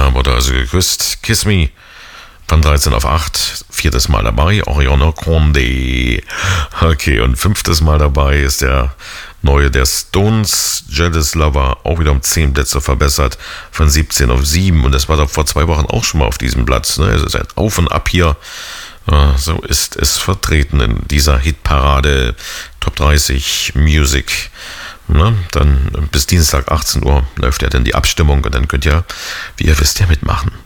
Da wurde also geküsst. Kiss Me von 13 auf 8. 4. Mal dabei, Ariana Grande. Okay, und 5. Mal dabei ist der neue der Stones, Jealous Lover, auch wieder um 10 Plätze verbessert, von 17 auf 7. Und das war doch vor 2 Wochen auch schon mal auf diesem Platz. Ne? Es ist ein Auf und Ab hier. So ist es vertreten in dieser Hitparade Top 30 Music. Na, dann bis Dienstag 18 Uhr läuft ja dann die Abstimmung und dann könnt ihr, wie ihr wisst, ja mitmachen.